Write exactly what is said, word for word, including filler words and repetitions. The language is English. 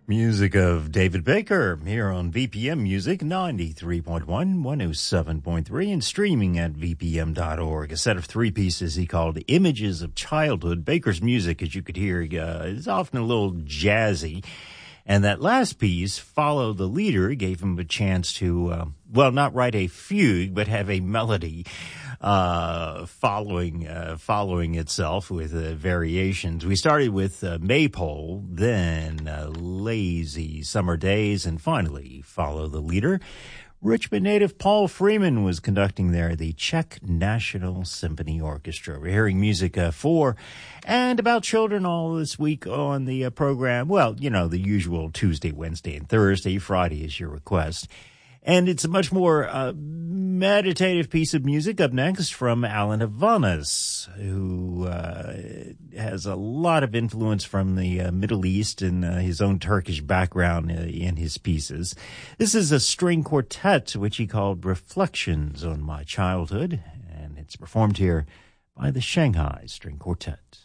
Music of David Baker here on V P M Music ninety-three point one, one oh seven point three, and streaming at v p m dot org. A set of three pieces he called Images of Childhood. Baker's music, as you could hear, uh, is often a little jazzy. And that last piece, Follow the Leader, gave him a chance to, uh, well, not write a fugue, but have a melody uh following uh following itself with uh, variations. We started with uh, Maypole, then uh, Lazy Summer Days, and finally Follow the Leader. Richmond native Paul Freeman was conducting there, the Czech National Symphony Orchestra. We're hearing music uh, for and about children all this week on the uh, program. Well, you know, the usual Tuesday, Wednesday, and Thursday. Friday is your request. And it's a much more uh, meditative piece of music up next from Alan Ivanis, who uh, has a lot of influence from the uh, Middle East and uh, his own Turkish background uh, in his pieces. This is a string quartet, which he called Reflections on My Childhood, and it's performed here by the Shanghai String Quartet.